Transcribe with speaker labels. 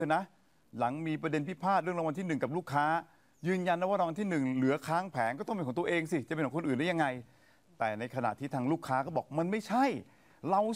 Speaker 1: นะหลังมีประเด็นพิพาทเรื่องรางวัลที่1กับลูกค้ายืนยันนะว่ารางวัลที่1เหลือค้างแผงก็ต้องเป็นของตัวเองสิจะเป็นของคนอื่นได้ยังไงแต่ในขณะที่ทางลูกค้าก็บอกมันไม่ใช่เรา